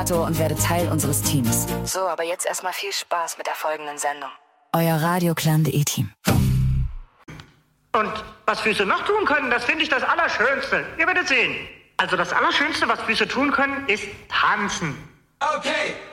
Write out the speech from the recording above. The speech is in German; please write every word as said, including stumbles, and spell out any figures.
Moderator und werde Teil unseres Teams. So, aber jetzt erstmal viel Spaß mit der folgenden Sendung. Euer radioclan.de Team. Und was Füße noch tun können, das finde ich das Allerschönste. Ihr werdet sehen. Also das Allerschönste, was Füße tun können, ist tanzen. Okay.